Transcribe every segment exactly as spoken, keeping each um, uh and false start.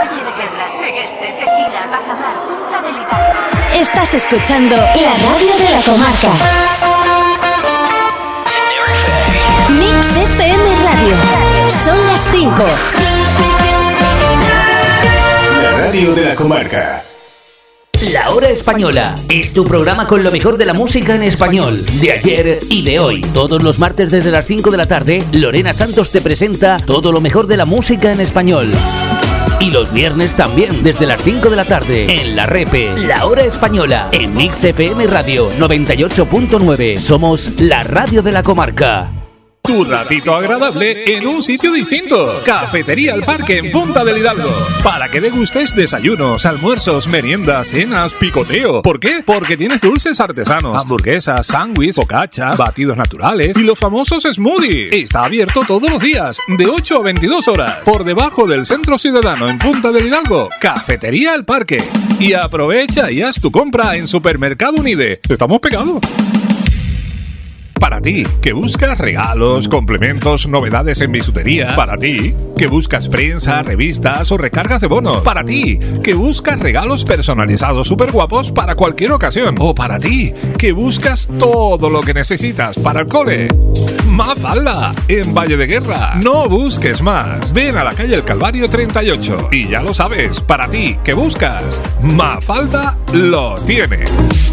Valle de Guerra, Tegueste, Tequila, Bajamar, Punta del Hidalgo. Estás escuchando la radio de la comarca. Mix F M Radio. Son las cinco. La radio de la comarca. La Hora Española es tu programa con lo mejor de la música en español, de ayer y de hoy. Todos los martes desde las cinco de la tarde, Lorena Santos te presenta todo lo mejor de la música en español. Y los viernes también, desde las cinco de la tarde, en La Repe, La Hora Española, en Mix F M Radio noventa y ocho punto nueve. Somos la radio de la comarca. Tu ratito agradable en un sitio distinto. Cafetería El Parque en Punta del Hidalgo. Para que degustes desayunos, almuerzos, meriendas, cenas, picoteo. ¿Por qué? Porque tienes dulces artesanos, hamburguesas, sándwiches, focaccias, batidos naturales y los famosos smoothies. Está abierto todos los días, de ocho a veintidós horas. Por debajo del Centro Ciudadano en Punta del Hidalgo. Cafetería El Parque. Y aprovecha y haz tu compra en Supermercado Unide. Estamos pegados. Para ti, que buscas regalos, complementos, novedades en bisutería. Para ti, que buscas prensa, revistas o recargas de bonos. Para ti, que buscas regalos personalizados súper guapos para cualquier ocasión. O para ti, que buscas todo lo que necesitas para el cole. Mafalda, en Valle de Guerra. No busques más. Ven a la calle El Calvario treinta y ocho. Y ya lo sabes, para ti, que buscas, Mafalda lo tiene.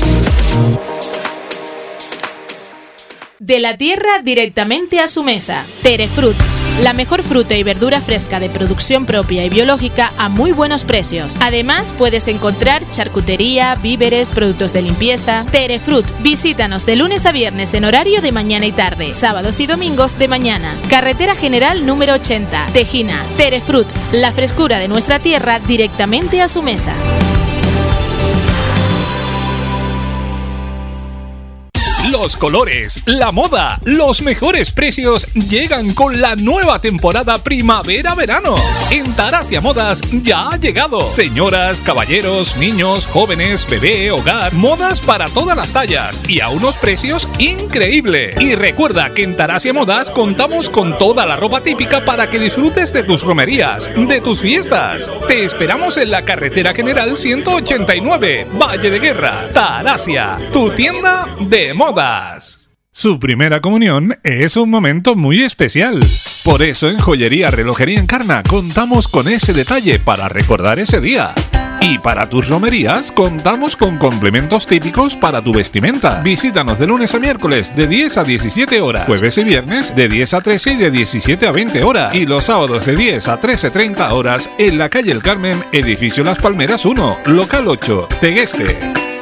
De la tierra directamente a su mesa. Terefrut, la mejor fruta y verdura fresca de producción propia y biológica a muy buenos precios. Además, puedes encontrar charcutería, víveres, productos de limpieza. Terefrut, visítanos de lunes a viernes en horario de mañana y tarde, sábados y domingos de mañana. Carretera General número ochenta, Tejina. Terefrut, la frescura de nuestra tierra directamente a su mesa. Los colores, la moda, los mejores precios llegan con la nueva temporada primavera-verano. En Tarasia Modas ya ha llegado. Señoras, caballeros, niños, jóvenes, bebé, hogar, modas para todas las tallas y a unos precios increíbles. Y recuerda que en Tarasia Modas contamos con toda la ropa típica para que disfrutes de tus romerías, de tus fiestas. Te esperamos en la Carretera General ciento ochenta y nueve, Valle de Guerra, Tarasia, tu tienda de moda. Su primera comunión es un momento muy especial. Por eso en Joyería Relojería Encarna contamos con ese detalle para recordar ese día. Y para tus romerías contamos con complementos típicos para tu vestimenta. Visítanos de lunes a miércoles de diez a diecisiete horas, jueves y viernes de diez a trece y de diecisiete a veinte horas y los sábados de diez a trece treinta horas en la calle El Carmen, edificio Las Palmeras uno, local ocho, Tegueste.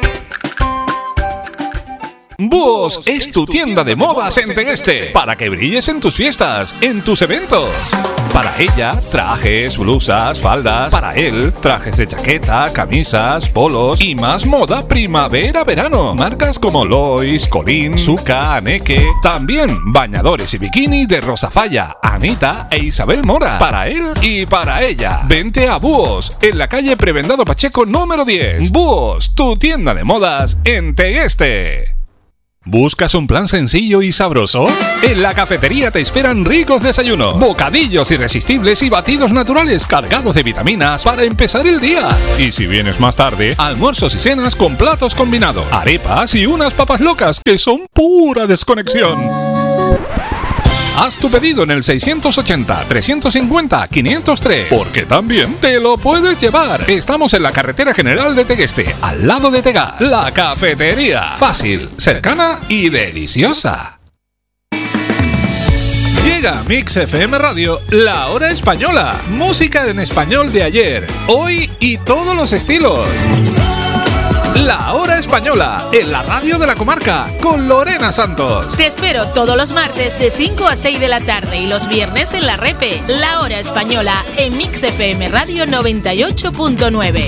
Búhos es tu tienda de modas en Tegueste, para que brilles en tus fiestas, en tus eventos. Para ella, trajes, blusas, faldas. Para él, trajes de chaqueta, camisas, polos y más moda primavera-verano. Marcas como Lois, Colín, Zucca, Aneke. También bañadores y bikini de Rosa Falla, Anita e Isabel Mora. Para él y para ella. Vente a Búhos, en la calle Prebendado Pacheco número diez. Búhos, tu tienda de modas en Tegueste. ¿Buscas un plan sencillo y sabroso? En la cafetería te esperan ricos desayunos, bocadillos irresistibles y batidos naturales cargados de vitaminas para empezar el día. Y si vienes más tarde, almuerzos y cenas con platos combinados, arepas y unas papas locas que son pura desconexión. Haz tu pedido en el seiscientos ochenta, trescientos cincuenta, quinientos tres, porque también te lo puedes llevar. Estamos en la Carretera General de Tegueste, al lado de Tegas. La cafetería. Fácil, cercana y deliciosa. Llega a Mix F M Radio, La Hora Española. Música en español de ayer, hoy y todos los estilos. La Hora Española, en la radio de la comarca, con Lorena Santos. Te espero todos los martes de cinco a seis de la tarde y los viernes en La Repe, La Hora Española, en Mix F M Radio noventa y ocho punto nueve.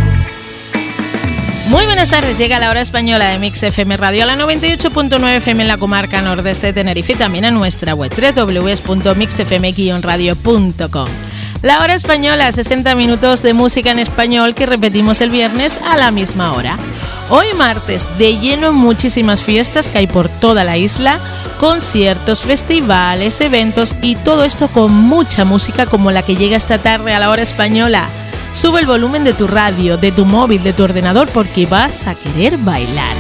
Muy buenas tardes, llega la Hora Española de Mix F M Radio a la noventa y ocho punto nueve F M en la comarca nordeste de Tenerife y también en nuestra web doble u doble u doble u punto mix f m guion radio punto com. La Hora Española, sesenta minutos de música en español que repetimos el viernes a la misma hora. Hoy martes, de lleno en muchísimas fiestas que hay por toda la isla, conciertos, festivales, eventos y todo esto con mucha música como la que llega esta tarde a la Hora Española. Sube el volumen de tu radio, de tu móvil, de tu ordenador, porque vas a querer bailar.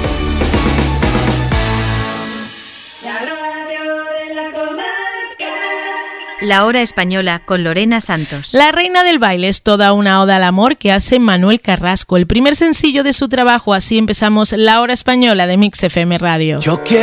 La Hora Española con Lorena Santos. La reina del baile es toda una oda al amor que hace Manuel Carrasco, el primer sencillo de su trabajo. Así empezamos La Hora Española de Mix F M Radio. Yo quiero